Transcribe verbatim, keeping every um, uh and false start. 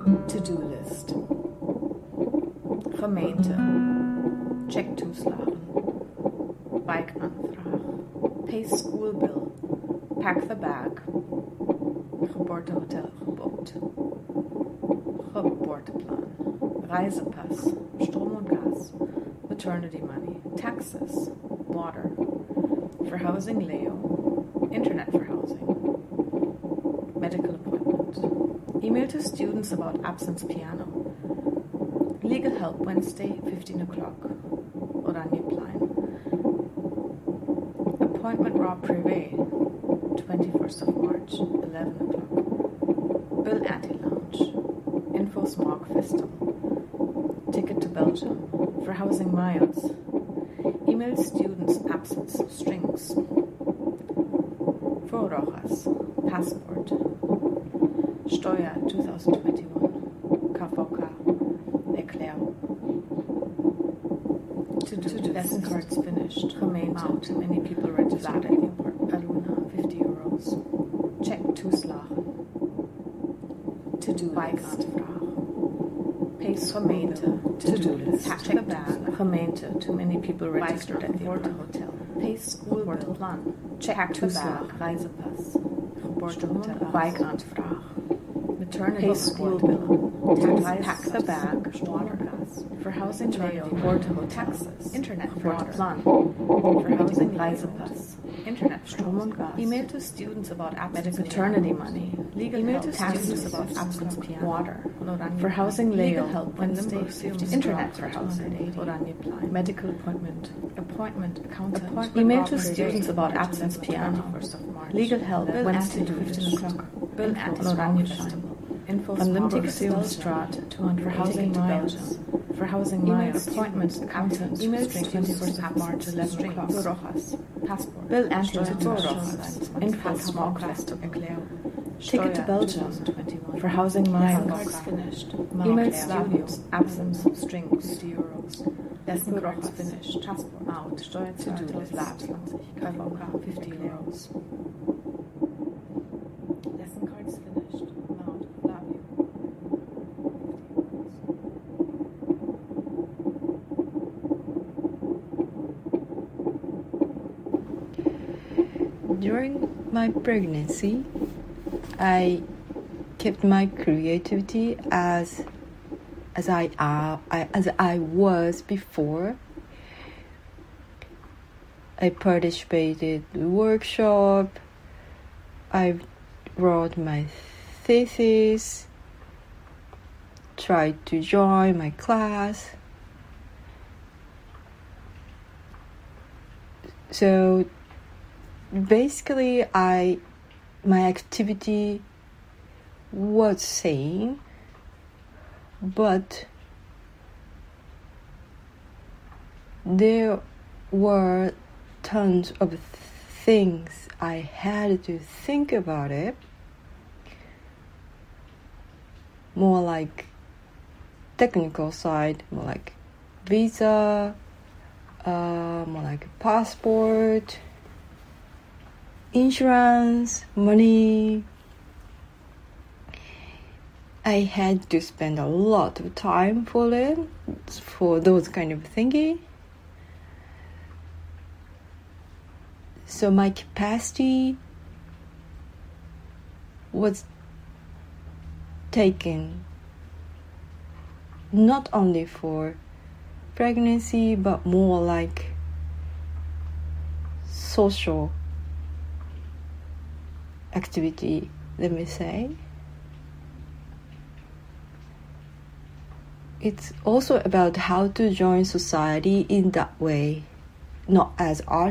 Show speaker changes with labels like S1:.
S1: To-do list. Gemeente. Check toeslagen. Wijkaanvraag. Pay school bill. Pack the bag. Geboortehotel geboekt. Geboorteplan. Reisepass. Strom und Gas. Maternity money. Taxes. Water. Verhousing Leo. Internet for housing. Medical appointment. Email to students about absence piano. Legal help Wednesday, fifteen o'clock. Oranjeplein. Appointment raw privé, twenty-first of March, eleven o'clock. Bill Anti-Lounge. Info Smog Festival. Ticket to Belgium. For housing miles. Email students absence strings. For Rojas. Passport. Steuer twenty twenty-one. K V K. Erklärung. To do lesson cards finished. Gemeente. Out. Many people registered at the apartment. Aluna, fifty euros. Check toeslagen. To do Wijkaanvraag. Pay gemeente. To do list. Check the bag. Gemeente. Too many people registered at the hotel. Pay school bill. Plan. Check toeslagen. Reisepass. Geboortehotel. Wijkaanvraag. Maternity pay school bill. Tax, pack the bag. Water gas. For housing Leo. Geboortehotel. Taxes. Internet for water. Plan. For housing Reisepass. Internet Strom und Gas. Email to students about absence maternity money. Legal email help. To students about absence piano. Water. For housing Leo. Help Wednesday. Internet for housing. Oranjeplein. Medical appointment. Appointment. Accountant. Appointment email to students about absence piano. Legal help Wednesday. fifteen o'clock. Bill Oranjeplein. Info Van Limburg-Seumstraat, two hundred for housing miles. For housing miles. Appointment. Accountant. Email twenty-first of March, eleven o'clock. Rojas. Passport. Bill Anti-Lounge. Rojas. Info Smog Festival. Erklärung. Ticket to Belgium. For housing miles. Finished. Email students. Absence. Strings. fifty euros. Lesson cards finished. Passport. Out. Steuer to do list. Labs. K V K. fifty euros. Lesson cards finished. Mount. Flavio.
S2: During my pregnancy, I kept my creativity as as I, uh, I as I was before. I participated in the workshop. I wrote my thesis. Tried to join my class. So basically, I my activity was same, but there were tons of things I had to think about it. More like technical side, more like visa, uh, more like passport, insurance, money. I had to spend a lot of time for it, for those kind of thinking. So my capacity was taken not only for pregnancy, but more like social activity, let me say. It's also about how to join society in that way, not as art